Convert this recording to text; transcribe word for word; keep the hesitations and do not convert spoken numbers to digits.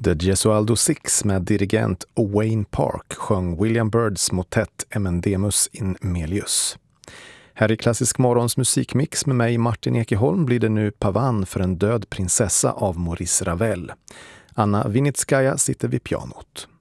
The Gesualdo Six med dirigent Wayne Park sjöng William Byrds motett Emendemus in Melius. Här i Klassisk Morgons musikmix med mig Martin Ekeholm blir det nu Pavan för en död prinsessa av Maurice Ravel. Anna Vinitskaya sitter vid pianot.